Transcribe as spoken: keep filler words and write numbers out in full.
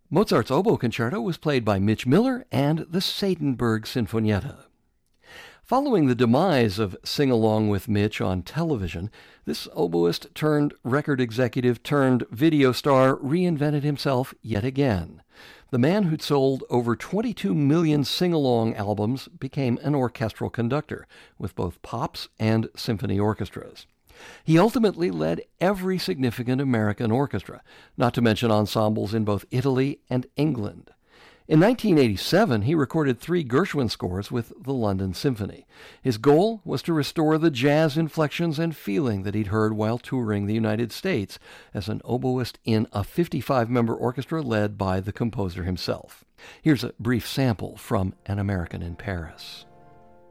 Mozart's oboe concerto was played by Mitch Miller and the Seidenberg Sinfonietta. Following the demise of Sing Along with Mitch on television, this oboist turned record executive turned video star reinvented himself yet again. The man who'd sold over twenty-two million sing-along albums became an orchestral conductor with both pops and symphony orchestras. He ultimately led every significant American orchestra, not to mention ensembles in both Italy and England. In nineteen eighty-seven, he recorded three Gershwin scores with the London Symphony. His goal was to restore the jazz inflections and feeling that he'd heard while touring the United States as an oboist in a fifty-five member orchestra led by the composer himself. Here's a brief sample from An American in Paris.